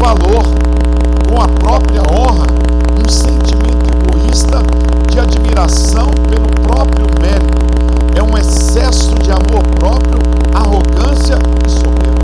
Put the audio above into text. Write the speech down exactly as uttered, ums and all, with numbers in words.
valor, com a própria honra, um sentimento egoísta de admiração